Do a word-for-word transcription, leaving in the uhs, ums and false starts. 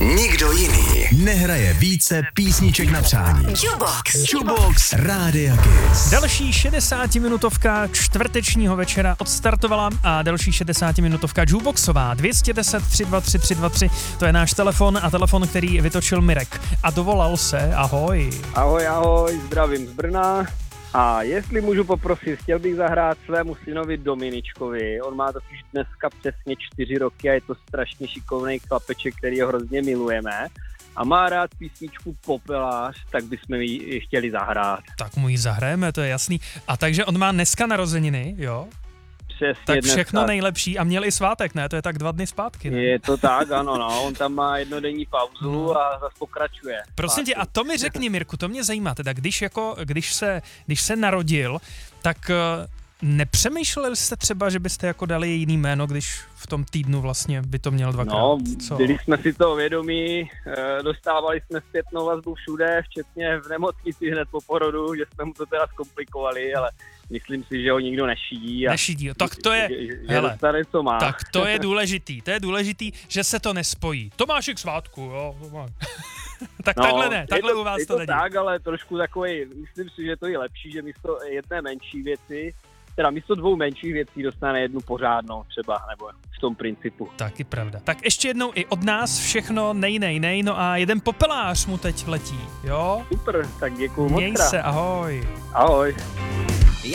Nikdo jiný nehraje více písniček na přání. Jukebox. Jukebox Rádia Kiss. Další šedesátiminutovka čtvrtečního večera odstartovala a další šedesátiminutovka Jukeboxová. dvě stě deset tři dva tři tři dva tři, to je náš telefon a telefon, který vytočil Mirek. A dovolal se, ahoj. Ahoj, ahoj, zdravím z Brna. A jestli můžu poprosit, chtěl bych zahrát svému synovi Dominičkovi. On má totiž dneska přesně čtyři roky a je to strašně šikovný chlapeček, který ho hrozně milujeme. A má rád písničku Popelář, tak bychom ji chtěli zahrát. Tak mu ji zahrajeme, to je jasný. A takže on má dneska narozeniny, jo? Přesně Tak dneska. všechno nejlepší a měl i svátek, ne? To je tak dva dny zpátky, ne? Je to tak, ano, no. On tam má jednodenní pauzu No. a zase pokračuje. Prosím tě, a to mi řekni, Mirku, to mě zajímá, teda když, jako, když, se, když se narodil, tak uh, nepřemýšleli jste třeba, že byste jako dali jiný jméno, když v tom týdnu vlastně by to měl dvakrát? No, Co? byli jsme si to vědomí, dostávali jsme zpětnou vazbu všude, včetně v nemocnici hned po porodu, že jsme mu to teda zkomplikovali, ale myslím si, že ho nikdo nešidí. A Nešidí, tak to je, že, že hele, dostane, co má. tak to je důležitý, to je důležitý, že se to nespojí. Tomáši k svátku, jo. Tomáš. Tak no, takhle ne, takhle to, u vás je to, to není. tak, ale trošku takový, myslím si, že to je lepší, že místo jedné menší věci, teda místo dvou menších věcí dostane jednu pořádnou třeba, nebo v tom principu. Taky pravda. Tak ještě jednou i od nás všechno nej, nej, nej, no a jeden popelář mu teď letí, jo? Super, tak děkuju moc Měj krát. se, ahoj. Ahoj.